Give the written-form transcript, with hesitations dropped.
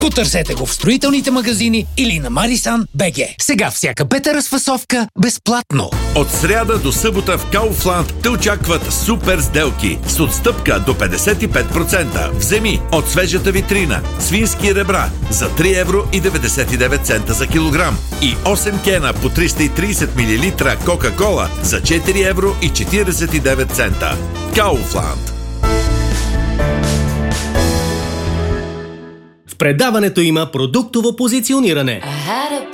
Потърсете го в строителните магазини или на Marisan BG. Сега всяка пета разфасовка безплатно. От сряда до събота в Kaufland те очакват супер сделки с отстъпка до 55%. Вземи от свежата витрина свински ребра за 3,99 евро за килограм и 8 кена по 330 мл Кока-кола за 4,49 евро. Kaufland. В предаването има продуктово позициониране.